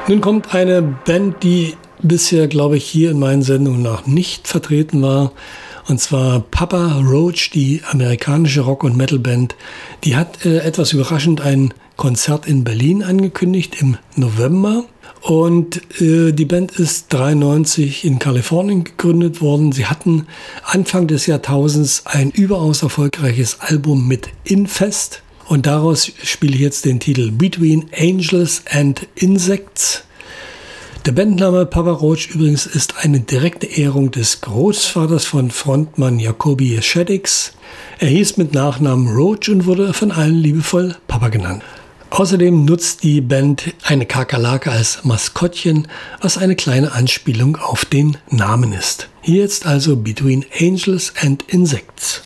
Nun kommt eine Band, die bisher, glaube ich, hier in meinen Sendungen noch nicht vertreten war. Und zwar Papa Roach, die amerikanische Rock- und Metalband. Die hat etwas überraschend ein Konzert in Berlin angekündigt im November. Und die Band ist 1993 in Kalifornien gegründet worden. Sie hatten Anfang des Jahrtausends ein überaus erfolgreiches Album mit Infest. Und daraus spiele ich jetzt den Titel Between Angels and Insects. Der Bandname Papa Roach übrigens ist eine direkte Ehrung des Großvaters von Frontmann Jacoby Shaddix. Er hieß mit Nachnamen Roach und wurde von allen liebevoll Papa genannt. Außerdem nutzt die Band eine Kakerlake als Maskottchen, was eine kleine Anspielung auf den Namen ist. Hier jetzt also Between Angels and Insects.